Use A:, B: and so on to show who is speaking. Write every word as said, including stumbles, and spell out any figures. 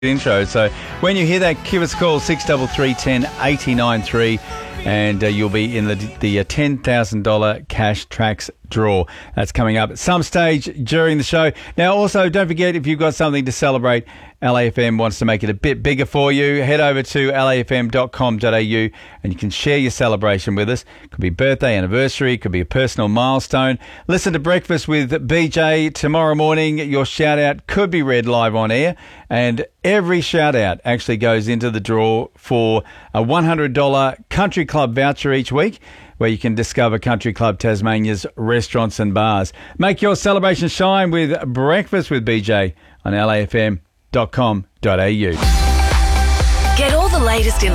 A: intro. So when you hear that, give us a call, six three three, one zero, eight nine three, and uh, you'll be in the the uh, ten thousand dollars Cash Tracks draw. That's coming up at some stage during the show. Now, also, don't forget, if you've got something to celebrate, L A F M wants to make it a bit bigger for you. Head over to L A F M dot com dot A U and you can share your celebration with us. Could be birthday, anniversary, could be a personal milestone. Listen to Breakfast with B J tomorrow morning. Your shout out could be read live on air, and every shout out actually goes into the draw for a one hundred dollars Country Club voucher each week, where you can discover Country Club Tasmania's restaurants and bars. Make your celebration shine with Breakfast with B J on L A F M dot com dot A U.
B: Get all the latest in